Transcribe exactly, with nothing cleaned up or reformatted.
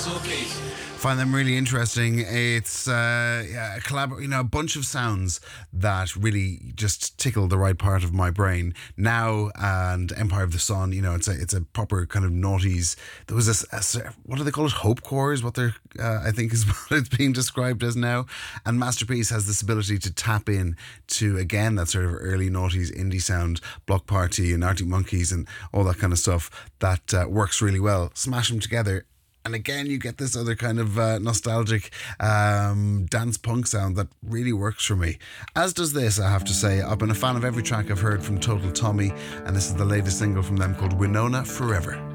Find them really interesting. It's uh, yeah, a collab, you know, a bunch of sounds that really just tickle the right part of my brain. Now and Empire of the Sun, you know, it's a it's a proper kind of noughties. There was a, a what do they call it? Hope core is what they're uh, I think is what it's being described as now. And Masterpiece has this ability to tap in to again that sort of early noughties indie sound, Block Party and Arctic Monkeys and all that kind of stuff that uh, works really well. Smash them together. And again, you get this other kind of uh, nostalgic um, dance punk sound that really works for me. As does this, I have to say. I've been a fan of every track I've heard from Total Tommy, and this is the latest single from them called Winona Forever.